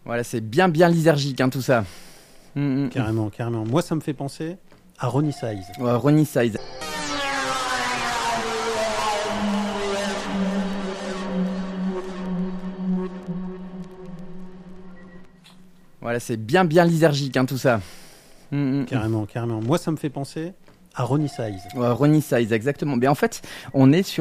Voilà, c'est bien lysergique, hein, tout ça. Carrément. Moi, ça me fait penser à Ronnie Size. Ouais, Ronnie Size. Voilà, c'est bien lysergique, hein, tout ça. Carrément. Moi, ça me fait penser à Ronnie Size. Ouais, Ronnie Size, exactement. Mais en fait, on est sur